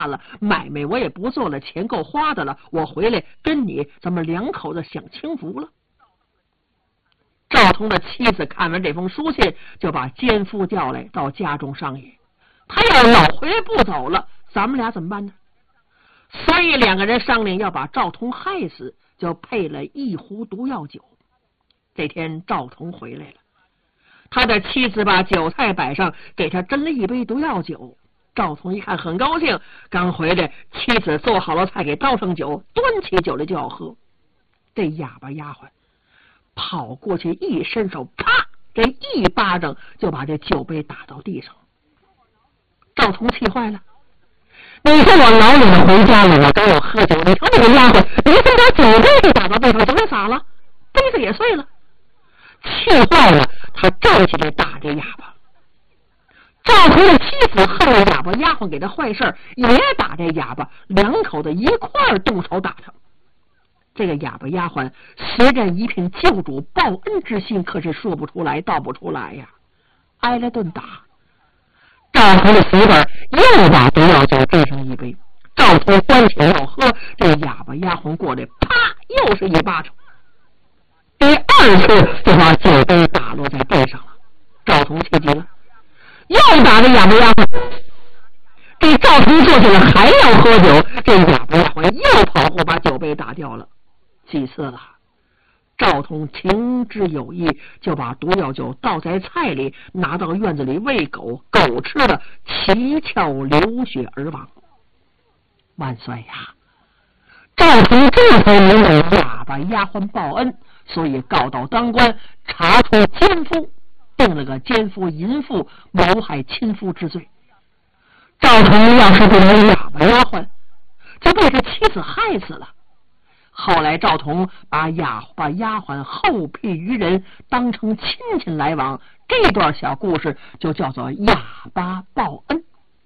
了，买卖我也不做了，钱够花的了，我回来跟你咱们两口子享清福了。赵同的妻子看完这封书信，就把奸夫叫来到家中商议，他要老回来不走了，咱们俩怎么办呢？所以两个人商量要把赵同害死，就配了一壶毒药酒。这天赵同回来了，他的妻子把酒菜摆上，给他斟了一杯毒药酒。赵同一看很高兴，刚回来，妻子做好了菜，给倒上酒，端起酒来就要喝。这哑巴丫鬟跑过去一伸手，啪，这一巴掌就把这酒杯打到地上。赵同气坏了，你说我老远的回家了，我刚要喝酒，你瞅你这丫鬟，你怎么把酒杯给打到地上，酒给洒了，杯子也碎了。气坏了，他站起来打这哑巴。赵同的妻子恨了哑巴丫鬟给他坏事，也打这哑巴，两口子一块动手打他。这个哑巴丫鬟虽然一片救主报恩之心，可是说不出来道不出来呀，挨了顿打。赵同的媳妇又把毒药酒斟上一杯，赵同端起要喝，这哑巴丫鬟过来，啪，又是一巴掌。第二次就把酒杯打落在地上了。赵同气急了，又打这哑巴丫鬟。这赵同坐下来还要喝酒，这哑巴丫鬟又跑过把酒杯打掉了。几次了，赵同情之有意，就把毒药酒倒在菜里，拿到院子里喂狗，狗吃了七窍流血而亡。万岁呀！赵同这才明白哑巴丫鬟报恩，所以告到当官，查出奸夫，定了个奸夫淫妇谋害亲夫之罪。赵同要是不能哑巴丫鬟，就被这妻子害死了。后来赵同把哑巴丫鬟后辟于人，当成亲戚来往，这段小故事就叫做哑巴报恩。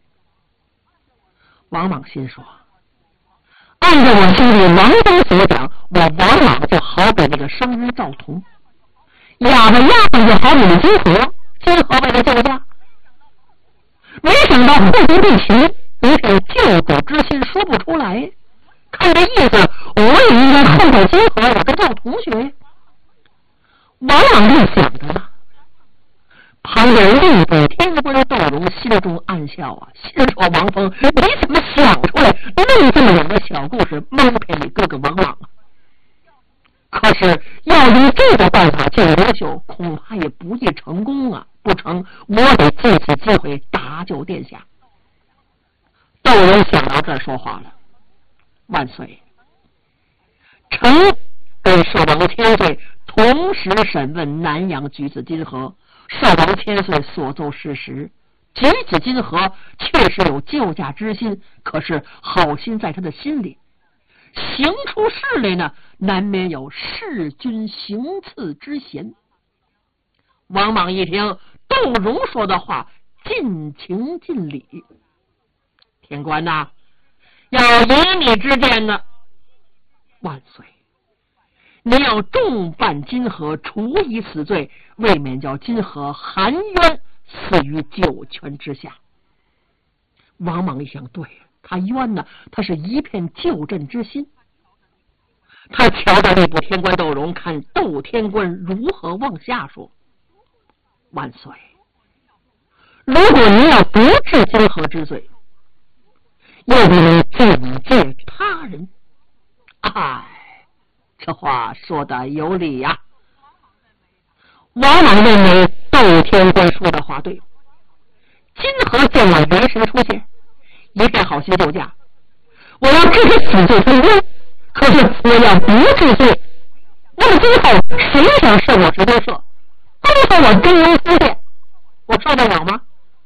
王莽心说，按照我兄弟王登所讲，我王莽就好比那个生人赵同，哑巴丫鬟就好比那金河，金河为了救驾，没想到互不对齐，于是救主之心说不出来。看这意思，我也应该后头金河，我跟赵同学。王莽就想着呢，旁边立北天官窦融心中暗笑啊，心说王峰，你怎么想出来弄这么两个小故事蒙骗你哥哥王莽啊？可是要用这个办法救刘秀，恐怕也不易成功啊！不成，我得借此机会搭救殿下。窦融想到这儿说话了，万岁！臣跟寿王千岁同时审问南阳举子金河，寿王千岁所奏事实，举子金河确实有救驾之心，可是好心在他的心里，行出事来呢，难免有弑君行刺之嫌。王莽一听窦融说的话，尽情尽理。天官呐，要以你之见呢，万岁！你要重办金河，处以死罪，未免叫金河含冤死于九泉之下。王莽一想，对，他冤呢，他是一片救朕之心。他瞧到内部天官窦融，看窦天官如何往下说。万岁！如果您要不治金河之罪，又不能警戒他人，哎，这话说的有理呀。王莽认为窦天官说的话对，金河见了元神出现，一片好心救驾，我要治他死罪成功，可是我要不治罪，那么今后谁想赦我直接赦，都说我真人出现，我受得了吗？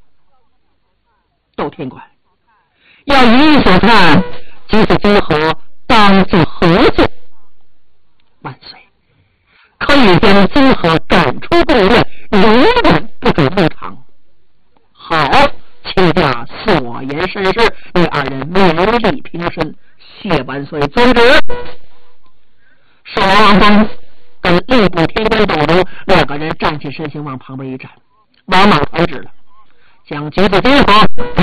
窦天官，要以你所看，举子金河当作何罪？万岁！可以将金河赶出宫院，永远不准入场。好，请假所言甚是，你二人名利平身，谢万岁遵旨。寿王王峰跟吏部天官窦融两个人站起身形，往旁边一站。王莽传旨了，将举子金河